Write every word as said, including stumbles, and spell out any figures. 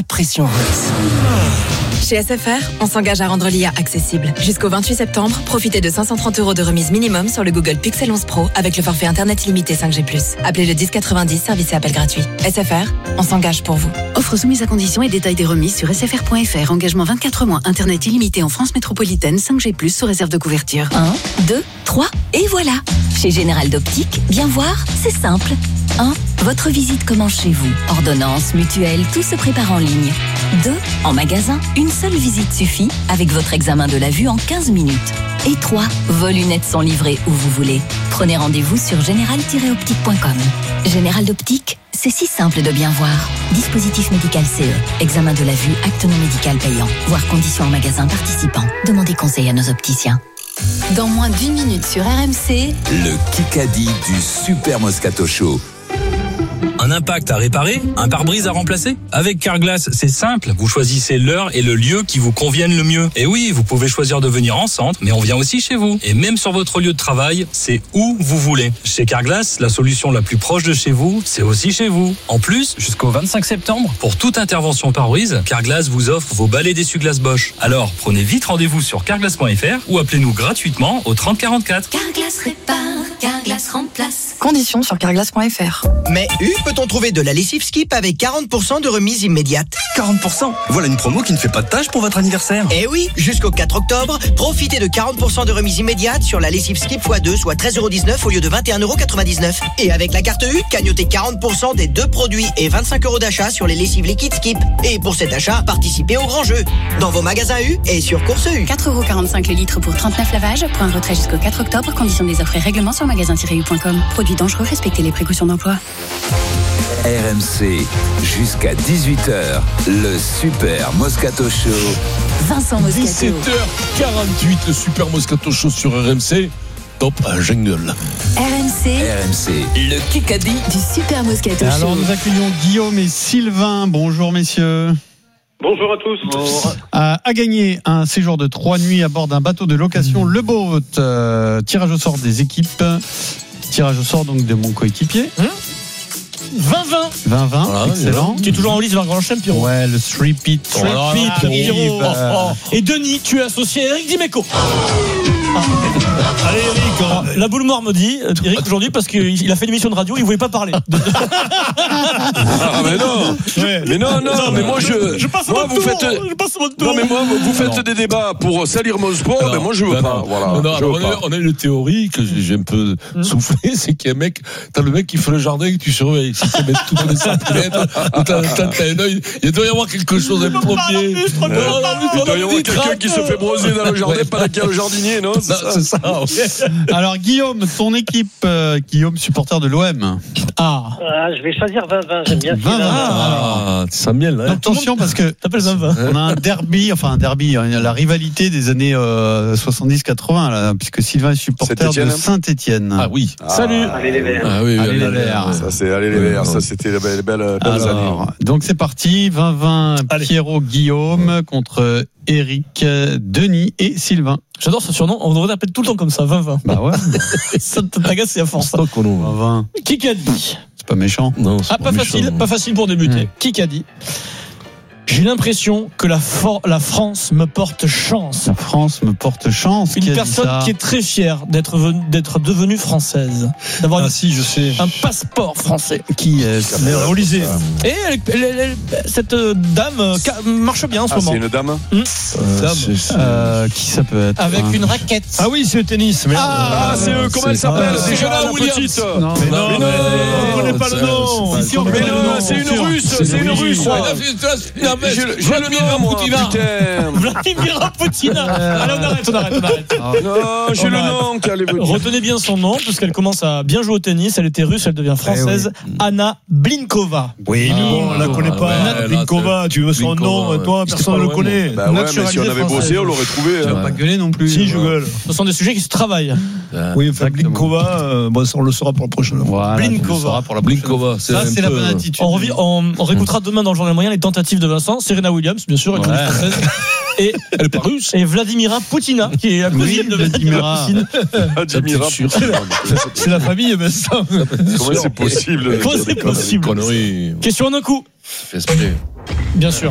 pas de pression. Chez S F R, on s'engage à rendre l'I A accessible. Jusqu'au vingt-huit septembre, profitez de cinq cent trente euros de remise minimum sur le Google Pixel onze Pro avec le forfait Internet illimité cinq G plus. Appelez le dix quatre-vingt-dix, service et appel gratuit. S F R, on s'engage pour vous. Offre soumise à conditions et détails des remises sur s f r point f r. Engagement vingt-quatre mois, Internet illimité en France métropolitaine, cinq G plus, sous réserve de couverture. un, deux, trois, et voilà. Chez Général d'Optique, bien voir, c'est simple. un. Votre visite commence chez vous. Ordonnance, mutuelle, tout se prépare en ligne. deux. En magasin, une seule visite suffit avec votre examen de la vue en quinze minutes. Et trois. Vos lunettes sont livrées où vous voulez. Prenez rendez-vous sur général tiret optique point com. Général d'Optique, c'est si simple de bien voir. Dispositif médical C E. Examen de la vue, acte non médical payant. Voir conditions en magasin participant. Demandez conseil à nos opticiens. Dans moins d'une minute sur R M C, le Kikadi du Super Moscato Show. Un impact à réparer, un pare-brise à remplacer. Avec Carglass, c'est simple. Vous choisissez l'heure et le lieu qui vous conviennent le mieux. Et oui, vous pouvez choisir de venir en centre, mais on vient aussi chez vous. Et même sur votre lieu de travail, c'est où vous voulez. Chez Carglass, la solution la plus proche de chez vous, c'est aussi chez vous. En plus, jusqu'au vingt-cinq septembre, pour toute intervention pare-brise, Carglass vous offre vos balais d'essuie-glace Bosch. Alors, prenez vite rendez-vous sur carglass point f r ou appelez-nous gratuitement au trente quarante-quatre. Carglass répare, Carglass remplace. Conditions sur carglass point f r. Mais U, peut-on trouver de la lessive Skip avec quarante pour cent de remise immédiate? quarante pour cent. Voilà une promo qui ne fait pas de tâche pour votre anniversaire. Eh oui, jusqu'au quatre octobre, profitez de quarante pour cent de remise immédiate sur la lessive Skip fois deux, soit treize euros dix-neuf au lieu de vingt et un euros quatre-vingt-dix-neuf. Et avec la carte U, cagnotez quarante pour cent des deux produits et vingt-cinq euros d'achat sur les lessives liquides Skip. Et pour cet achat, participez au grand jeu. Dans vos magasins U et sur Course U. quatre euros quarante-cinq le litre pour trente-neuf lavages. Point de retrait jusqu'au quatre octobre. Conditions des offres et règlements sur magasin tiret u point com. Produits dangereux, respectez les précautions d'emploi. R M C, jusqu'à dix-huit heures, le Super Moscato Show. Vincent Moscato. dix-sept heures quarante-huit, le Super Moscato Show sur R M C. Top, un jingle. R M C. R M C, le Kikadi du Super Moscato Show. Alors nous accueillons Guillaume et Sylvain. Bonjour messieurs. Bonjour à tous. Bonjour. À, à gagner un séjour de trois nuits à bord d'un bateau de location, le Boat. Euh, tirage au sort des équipes. Tirage au sort donc de mon coéquipier. Hum vingt vingt. vingt vingt, voilà, excellent. Tu es toujours en lice vers le grand champion. Ouais, le three-peat. Three-peat, Pierrot. Oh, oh. Et Denis, tu es associé à Eric Dimeco. Ah. Allez Eric, ah, la boule noire me dit, Eric aujourd'hui, parce qu'il a fait une émission de radio, il ne voulait pas parler. Ah mais non, ouais. mais non, non, non, mais moi je, je passe moi mon vous tour, faites, je passe mon tour. non mais moi vous faites non. des débats pour salir mon sport, non, mais moi je veux non, pas. Non, voilà. Non, je veux on, pas. A, on a une théorie que j'ai un peu mmh. soufflé, c'est qu'il y a un mec, t'as le mec qui fait le jardin et que tu surveilles, si tu mets tout dans les centimètres, ou t'as, t'as, t'as un œil, il doit y avoir quelque chose, un plombier. Il doit y avoir quelqu'un qui se fait broser dans le jardin, pas qu'il y a le jardinier, non? C'est ça. Alors Guillaume, ton équipe, euh, Guillaume, supporter de l'O M. Ah. ah je vais choisir vingt vingt, j'aime bien vingt vingt. Ah, tu sens bien là. Attention parce que vingt vingt. On a un derby, enfin un derby, la rivalité des années euh, soixante-dix quatre-vingts là, puisque Sylvain est supporter de Saint-Étienne. Ah oui. Ah, salut. Allez les Verts. Ah oui, allez les Verts. Ça c'est allez les Verts, ça c'était les belles belles, belles années. Donc c'est parti, vingt vingt. Pierrot, Guillaume contre Eric, Denis et Sylvain. J'adore ce surnom, on devrait t'appeler tout le temps comme ça, vingt vingt. Bah ouais. Ça t'agace, c'est à force. vingt vingt. Qui qu'a dit? C'est pas méchant. Non, ah, pas méchant, facile, non. pas facile pour débuter. Mmh. Qui qu'a dit? J'ai l'impression que la, for- la France me porte chance. La France me porte chance. Une personne qui est très fière d'être, ven- d'être devenue française. D'avoir ah une, si, je sais. un passeport français. Qui est Vous lisez. Et elle, elle, elle, elle, cette dame euh, marche bien en ce ah, moment. C'est une dame, mmh. euh, dame. C'est, c'est... Euh, Qui ça peut être? Avec hein. une raquette. Ah oui, c'est le tennis. Mais ah, ah, c'est eux. Comment elle s'appelle? C'est Serena Williams. Non, mais non, mais on connaît pas le nom. Si on connaît le nom, c'est une Russe. C'est une Russe. J'ai le nom. Moi, Vladimir Poutina. Allez, on arrête, on arrête, on arrête. Non, j'ai le nom. Retenez bien son nom, parce qu'elle commence à bien jouer au tennis. Elle était russe, elle devient française. Eh oui. Anna Blinkova. Oui, mais bon, on la connaît pas. Anna Blinkova, tu veux son nom, toi, personne ne le connaît. Bah ouais, mais si on avait bossé, on l'aurait trouvé. Tu vas pas gueuler non plus. Si, je gueule. Ce sont des sujets qui se travaillent. Oui, enfin, Blinkova, bon, ça, on le saura pour la prochaine fois. Blinkova. Pour la Blinkova. Ça, c'est la bonne attitude. On réécoutera demain dans le journal moyen les tentatives de Vincent. Serena Williams, bien sûr, avec ouais. française. Et, elle est pas russe. Et Vladimira Poutina, qui est la cousine de Vladimira Poutine. Vladimira Poutine. C'est la famille, mais ça. Comment c'est possible? Comment c'est possible? Question en un coup. Bien sûr.